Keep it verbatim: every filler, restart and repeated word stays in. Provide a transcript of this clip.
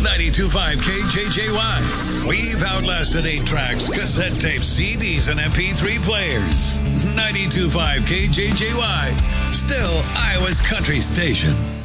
ninety-two point five K J J Y. We've outlasted eight tracks, cassette tapes, C Ds, and M P three players. ninety-two point five K J J Y. Still Iowa's country station.